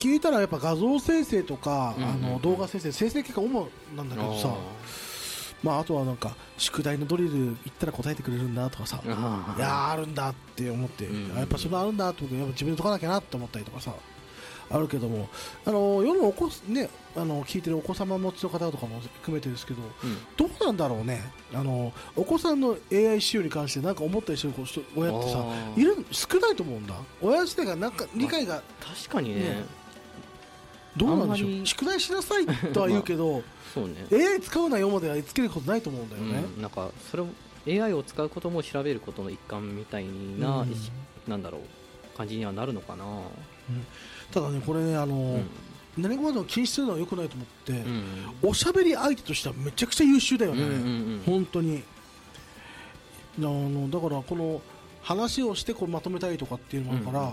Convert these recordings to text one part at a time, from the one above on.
聞いたらやっぱ画像生成とか、動画生成結果主なんだけどさ、まあ、あとはなんか宿題のドリル言ったら答えてくれるんだとかさ、いやーあるんだって思って、やっぱそれあるんだと思ってやっぱ自分で解かなきゃなって思ったりとかさあるけども、世のね、聞いてるお子様持ちの方とかも含めてですけど、どうなんだろうね、お子さんの AI 使用に関して何か思ったりする親ってさ少ないと思うんだ。親自体がなんか理解が、 確かにね、 どうなんでしょう。宿題しなさいとは言うけど、 そうね、 AI 使うなよまではつけることないと思うんだよね。 なんかそれを AI を使うことも調べることの一環みたいな、なんだろう感じにはなるのかな。 ただねこれね何事も気にするのは良くないと思って、おしゃべり相手としてはめちゃくちゃ優秀だよね、本当に。だからこの話をしてこうまとめたいとかっていうのもあるから、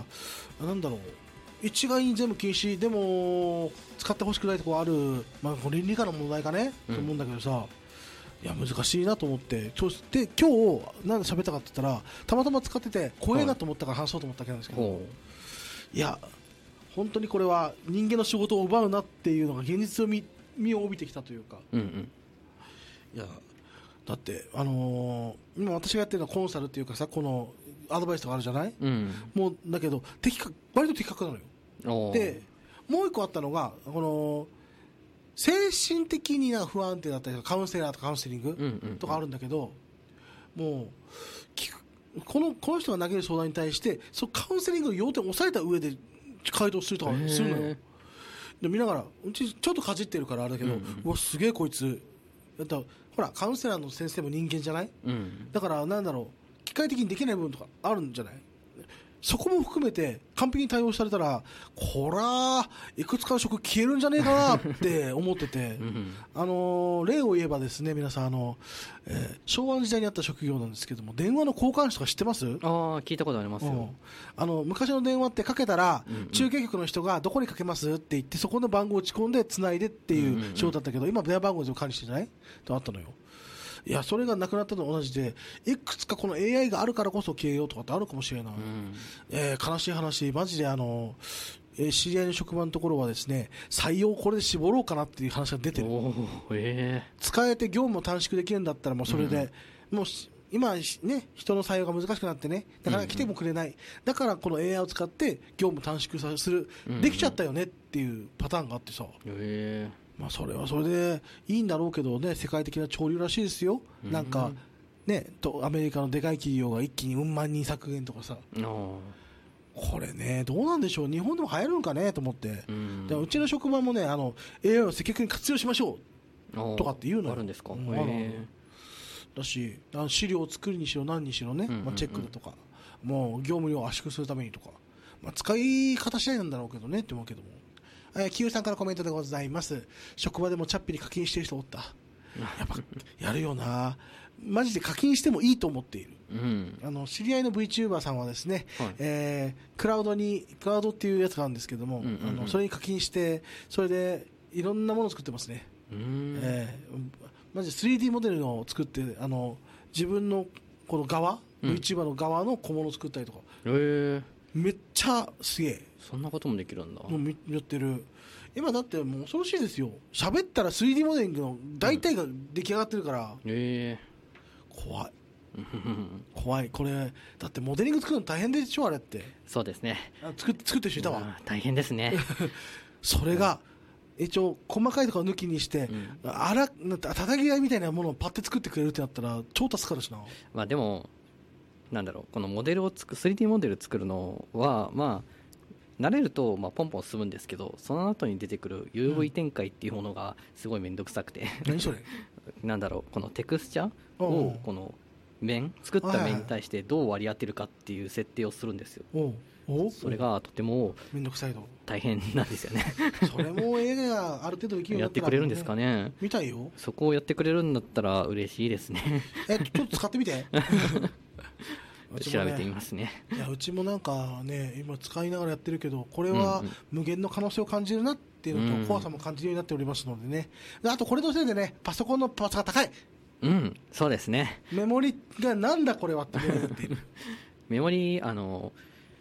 なんだろう、一概に全部禁止でも使ってほしくないところある、まあ、倫理観の問題かね、と思うんだけどさ、いや難しいなと思って、で今日なんで喋ったかって言ったらたまたま使ってて怖いなと思ったから話そうと思ったわけなんですけど、いや本当にこれは人間の仕事を奪うなっていうのが現実を身を帯びてきたというか、いやだって今私がやってるのはコンサルっていうかさ、このアドバイスとかあるじゃない、もうだけど割と的確なのよ。でもう一個あったのがこの精神的に不安定だったりとかカウンセラーとかカウンセリングとかあるんだけど、もうこの人が投げる相談に対してそのカウンセリングの要点を抑えた上で回答するとかするのよ。で見ながらうちちょっとかじってるからあれだけど、うわすげえこいつだったら、ほらカウンセラーの先生も人間じゃない、だからなんだろう、機械的にできない部分とかあるんじゃない。そこも含めて完璧に対応されたらこらいくつかの職消えるんじゃねえかなって思ってて例を言えばですね、皆さん昭和の時代にあった職業なんですけども、電話の交換手とか知ってます？ 聞いたことありますよ。 昔の電話ってかけたら、中継局の人がどこにかけますって言ってそこの番号を打ち込んでつないでっていう仕事だったけど、今電話番号で管理してじゃないとあったのよ。いやそれがなくなったのと同じで、いくつかこの AI があるからこそ消えようとかってあるかもしれない、悲しい話、マジで知り合いの職場のところはですね、採用これで絞ろうかなっていう話が出てる。使えて業務を短縮できるんだったらもうそれで、もう今ね人の採用が難しくなってね、だから来てもくれない、だからこの AI を使って業務短縮する、できちゃったよねっていうパターンがあってさ、まあ、それはそれでいいんだろうけどね、世界的な潮流らしいですよ。なんかね、アメリカのでかい企業が一気にうん万人削減とかさ、これねどうなんでしょう、日本でも流行るんかねと思って、でうちの職場もねAI を積極的に活用しましょうとかっていうのよ。 あるんですか。 だし資料を作るにしろ何にしろね、チェックだとか、もう業務量を圧縮するためにとか、使い方次第なんだろうけどねって思うけども、キユさんからコメントでございます。職場でもチャッピに課金してる人おった。やっぱやるよな、マジで課金してもいいと思っている、知り合いの VTuber さんはですね、クラウドっていうやつがあるんですけども、それに課金してそれでいろんなものを作ってますね。マジで 3D モデルを作って自分のこの側、VTuber の側の小物を作ったりとか、めっちゃすげえ。 そんなこともできるんだ。 もうやってる。今だってもう恐ろしいですよ。喋ったら 3D モデリングの大体が出来上がってるから、怖い怖い。これだってモデリング作るの大変でしょあれって。 そうですね。 作ってる人いたわ。 大変ですねそれが一応細かいところ抜きにして、叩き台みたいなものをパッて作ってくれるってなったら超助かるしな。 まあでもなんだろう、このモデルを3D モデル作るのは慣れるとポンポン進むんですけど、その後に出てくる UV 展開っていうものがすごい面倒くさくて何それなんだろう、このテクスチャーをこの作った面に対してどう割り当てるかっていう設定をするんですよ。それがとても面倒くさいの大変なんですよねそれも AI がある程度できるようになったら、 やってくれるんですかね。 みたいよ。 そこをやってくれるんだったら嬉しいですねちょっと使ってみて調べてみますね。 いやうちもなんかね今使いながらやってるけど、これは無限の可能性を感じるなっていうのと、怖さも感じるようになっておりますのでね。であとこれのせいでねパソコンのパワーが高い。 そうですね。 メモリがなんだこれはってなっているメモリ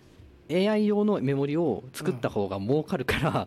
AI 用のメモリを作った方が儲かるから、